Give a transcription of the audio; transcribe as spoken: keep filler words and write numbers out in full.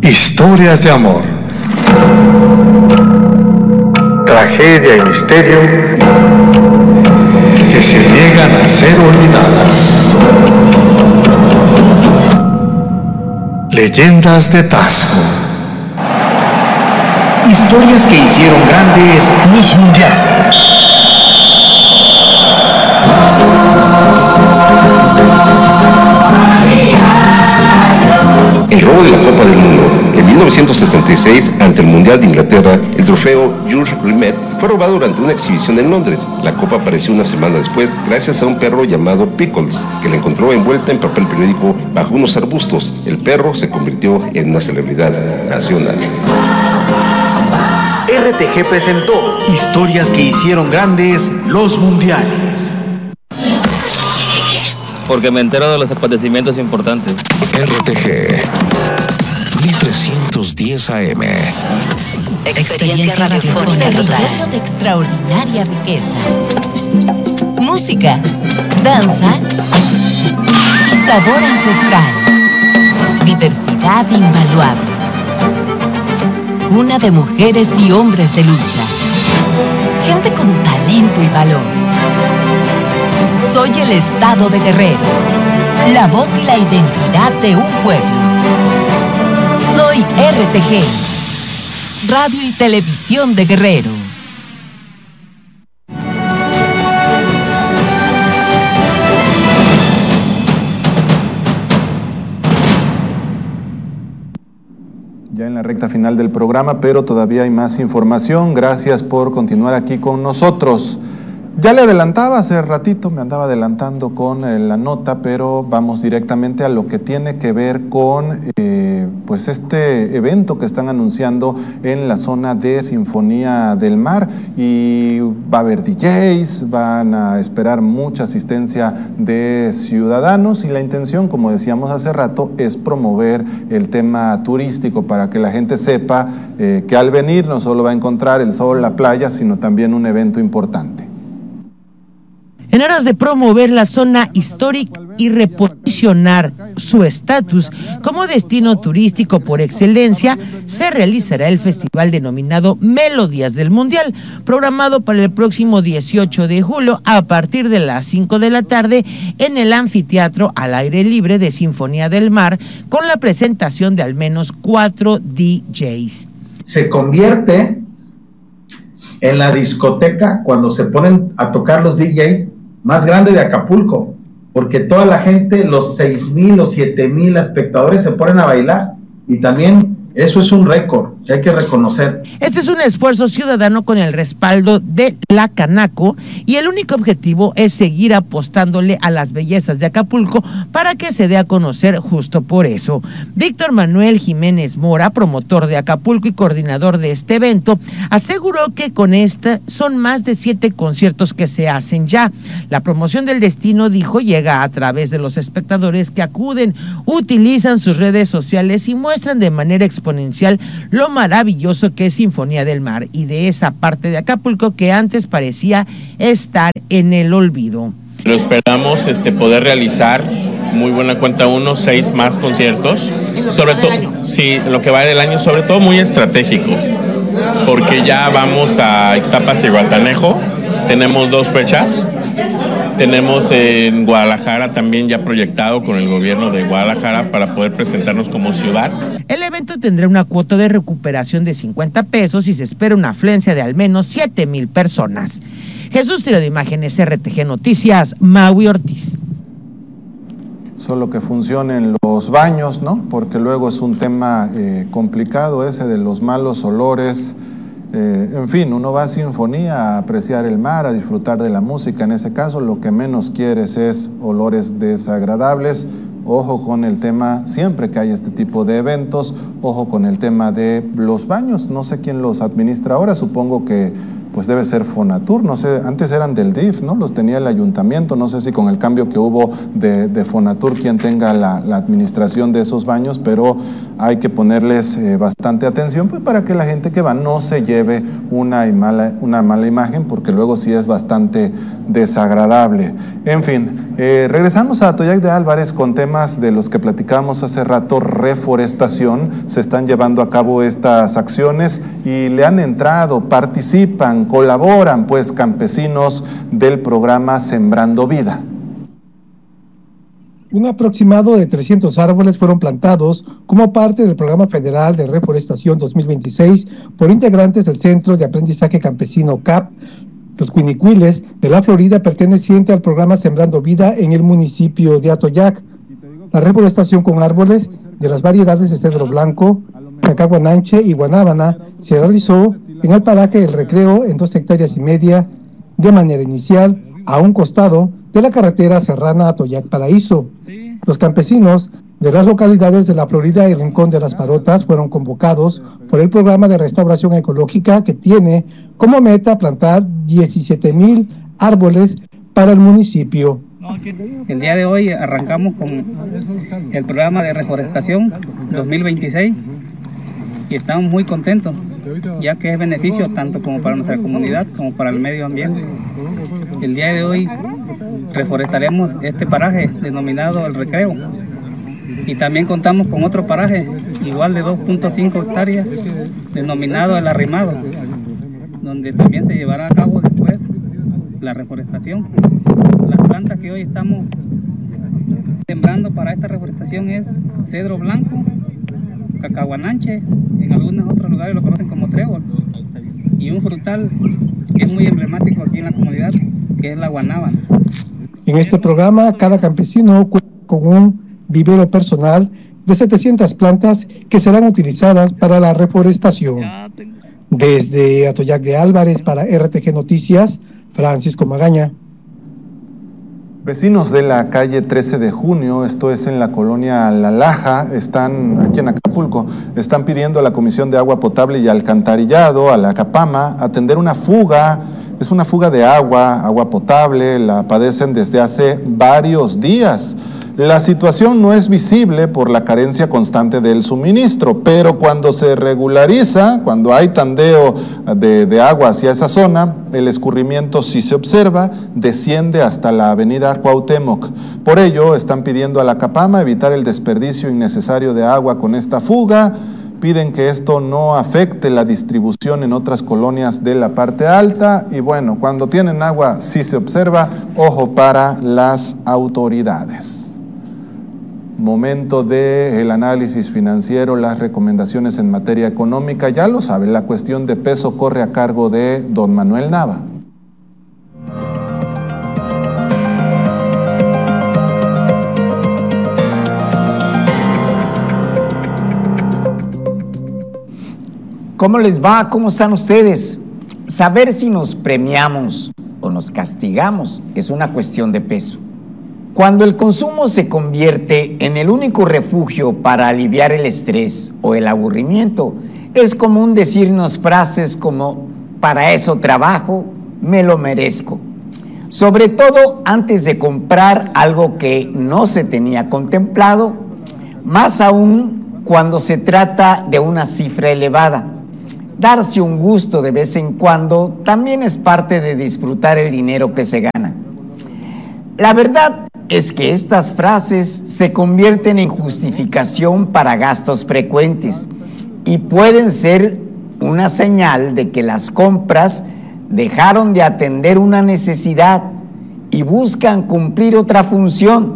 Historias de amor, tragedia y misterio que se niegan a ser olvidadas. Leyendas de Taxco. Historias que hicieron grandes los mundiales. El robo de la Copa del Mundo. En mil novecientos sesenta y seis, ante el Mundial de Inglaterra, el trofeo Jules Rimet fue robado durante una exhibición en Londres. La copa apareció una semana después gracias a un perro llamado Pickles, que la encontró envuelta en papel periódico bajo unos arbustos. El perro se convirtió en una celebridad nacional. R T G presentó Historias que hicieron grandes los mundiales. Porque me entero de los acontecimientos importantes. R T G mil trescientos diez A M. Experiencia radiofónica radio de extraordinaria riqueza. Música, danza y sabor ancestral. Diversidad invaluable. Cuna de mujeres y hombres de lucha. Gente con talento y valor. Soy el Estado de Guerrero, la voz y la identidad de un pueblo. Soy R T G, Radio y Televisión de Guerrero. Ya en la recta final del programa, pero todavía hay más información. Gracias por continuar aquí con nosotros. Ya le adelantaba hace ratito, me andaba adelantando con eh, la nota, pero vamos directamente a lo que tiene que ver con eh, pues este evento que están anunciando en la zona de Sinfonía del Mar, y va a haber D Js, van a esperar mucha asistencia de ciudadanos, y la intención, como decíamos hace rato, es promover el tema turístico para que la gente sepa eh, que al venir no solo va a encontrar el sol, la playa, sino también un evento importante. En aras de promover la zona histórica y reposicionar su estatus como destino turístico por excelencia, se realizará el festival denominado Melodías del Mundial, programado para el próximo dieciocho de julio a partir de las cinco de la tarde en el anfiteatro al aire libre de Sinfonía del Mar, con la presentación de al menos cuatro D Js. Se convierte en la discoteca cuando se ponen a tocar los D Js más grande de Acapulco, porque toda la gente, los seis mil o siete mil espectadores se ponen a bailar, y también eso es un récord que hay que reconocer. Este es un esfuerzo ciudadano con el respaldo de la Canaco, y el único objetivo es seguir apostándole a las bellezas de Acapulco para que se dé a conocer justo por eso. Víctor Manuel Jiménez Mora, promotor de Acapulco y coordinador de este evento, aseguró que con esta son más de siete conciertos que se hacen ya. La promoción del destino, dijo, llega a través de los espectadores que acuden, utilizan sus redes sociales y muestran de manera exponencial lo maravilloso que es Sinfonía del Mar y de esa parte de Acapulco que antes parecía estar en el olvido. Lo esperamos este, poder realizar, muy buena cuenta uno, seis más conciertos, sobre todo, sí, lo que va del año, sobre todo muy estratégicos, porque ya vamos a Ixtapas y Guatanejo, tenemos dos fechas. Tenemos en Guadalajara también ya proyectado con el gobierno de Guadalajara para poder presentarnos como ciudad. El evento tendrá una cuota de recuperación de cincuenta pesos y se espera una afluencia de al menos siete mil personas. Jesús Tiro de Imágenes, R T G Noticias, Maui Ortiz. Solo que funcionen los baños, ¿no? Porque luego es un tema eh, complicado ese de los malos olores. Eh, en fin, uno va a Sinfonía a apreciar el mar, a disfrutar de la música. En ese caso, lo que menos quieres es olores desagradables. Ojo con el tema, siempre que hay este tipo de eventos, ojo con el tema de los baños. No sé quién los administra ahora, supongo que pues debe ser Fonatur, no sé, antes eran del D I F, ¿no? Los tenía el ayuntamiento, no sé si con el cambio que hubo de, de Fonatur quien tenga la, la administración de esos baños, pero hay que ponerles eh, bastante atención, pues para que la gente que va no se lleve una mala, una mala imagen, porque luego sí es bastante desagradable. En fin, eh, regresamos a Atoyac de Álvarez con temas de los que platicábamos hace rato, reforestación. Se están llevando a cabo estas acciones y le han entrado, participan, colaboran pues campesinos del programa Sembrando Vida. Un aproximado de trescientos árboles fueron plantados como parte del Programa Federal de Reforestación dos mil veintiséis por integrantes del Centro de Aprendizaje Campesino C A P, los Cuinicuiles de la Florida, perteneciente al programa Sembrando Vida en el municipio de Atoyac. La reforestación con árboles de las variedades de cedro blanco, cacahuananche y guanábana se realizó en el paraje del Recreo en dos hectáreas y media de manera inicial a un costado de la carretera serrana Atoyac Paraíso. Los campesinos de las localidades de La Florida y Rincón de las Parotas fueron convocados por el programa de restauración ecológica que tiene como meta plantar diecisiete mil árboles para el municipio. El día de hoy arrancamos con el programa de reforestación dos mil veintiséis y estamos muy contentos, ya que es beneficio tanto como para nuestra comunidad como para el medio ambiente. El día de hoy reforestaremos este paraje denominado El Recreo y también contamos con otro paraje igual de dos punto cinco hectáreas denominado El Arrimado, donde también se llevará a cabo después la reforestación. Las plantas que hoy estamos sembrando para esta reforestación es cedro blanco, cacahuananche, en algunos otros lugares lo conocen como trébol, y un frutal que es muy emblemático aquí en la comunidad, que es la guanábana. En este programa, cada campesino cuenta con un vivero personal de setecientas plantas que serán utilizadas para la reforestación. Desde Atoyac de Álvarez para R T G Noticias, Francisco Magaña. Vecinos de la calle trece de junio, esto es en la colonia La Laja, están aquí en Acapulco, están pidiendo a la Comisión de Agua Potable y Alcantarillado, a la CAPAMA, atender una fuga. Es una fuga de agua, agua potable, la padecen desde hace varios días. La situación no es visible por la carencia constante del suministro, pero cuando se regulariza, cuando hay tandeo de, de agua hacia esa zona, el escurrimiento sí se observa, desciende hasta la avenida Cuauhtémoc. Por ello, están pidiendo a la CAPAMA evitar el desperdicio innecesario de agua con esta fuga. Piden que esto no afecte la distribución en otras colonias de la parte alta y bueno, cuando tienen agua sí se observa, ojo para las autoridades. Momento del análisis financiero, las recomendaciones en materia económica, ya lo saben, la cuestión de peso corre a cargo de don Manuel Nava. ¿Cómo les va? ¿Cómo están ustedes? Saber si nos premiamos o nos castigamos es una cuestión de peso. Cuando el consumo se convierte en el único refugio para aliviar el estrés o el aburrimiento, es común decirnos frases como, para eso trabajo, me lo merezco. Sobre todo antes de comprar algo que no se tenía contemplado, más aún cuando se trata de una cifra elevada. Darse un gusto de vez en cuando también es parte de disfrutar el dinero que se gana. La verdad es que estas frases se convierten en justificación para gastos frecuentes y pueden ser una señal de que las compras dejaron de atender una necesidad y buscan cumplir otra función.